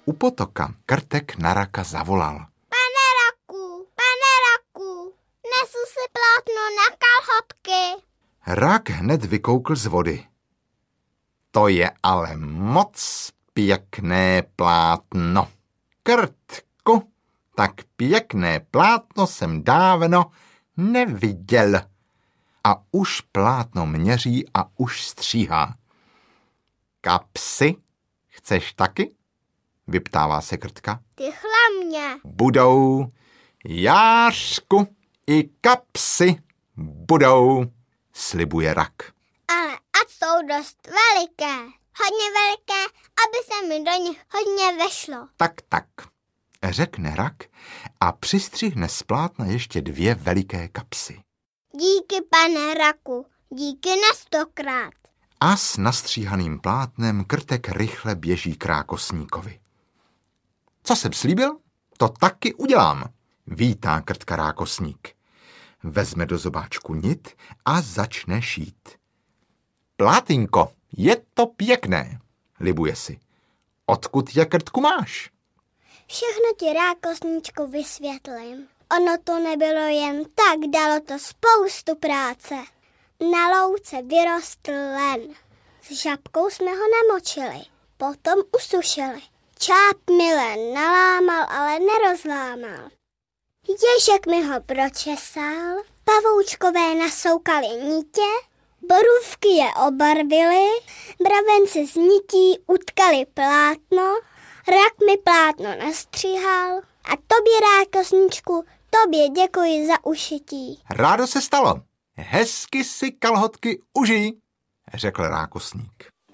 U potoka Krtek na Raka zavolal. Pane Raku, nesu si plátno na kalhotky. Rak hned vykoukl z vody. To je ale moc pěkné plátno. Krtku, tak pěkné plátno jsem dávno neviděl. A už plátno měří a už stříhá. Kapsy, chceš taky? Vyptává se Krtka. Ty chlamně. Budou, Jářku, i kapsy budou, slibuje Rak. Ale ať jsou dost veliké. Hodně veliké, aby se mi do nich hodně vešlo. Tak, řekne Rak a přistřihne z plátna ještě 2 veliké kapsy. Díky, pane Raku, díky na 100krát. A s nastříhaným plátnem Krtek rychle běží k Rákosníkovi. Co jsem slíbil, to taky udělám, vítá Krtka Rákosník. Vezme do zobáčku nit a začne šít. Plátynko, je to pěkné, libuje si. Odkud je, Krtku, máš? Všechno ti, Rákosníčku, vysvětlím. Ono to nebylo jen tak, dalo to spoustu práce. Na louce vyrostl len. S žabkou jsme ho namočili, potom usušili. Čáp mi len nalámal, ale nerozlámal. Ježek mi ho pročesal, pavoučkové nasoukali nitě, borůvky je obarvily, mravenci z nití utkali plátno, Rak mi plátno nastříhal a tobě, Rákosníčku, tobě děkuji za ušití. Rádo se stalo. Hezky si kalhotky užij, řekl Rákosník.